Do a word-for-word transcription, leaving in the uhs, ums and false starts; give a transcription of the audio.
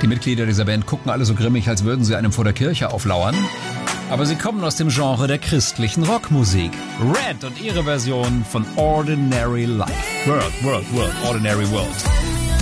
Die Mitglieder dieser Band gucken alle so grimmig, als würden sie einem vor der Kirche auflauern. Aber sie kommen aus dem Genre der christlichen Rockmusik. Red und ihre Version von Ordinary Life. World, World, World, Ordinary World.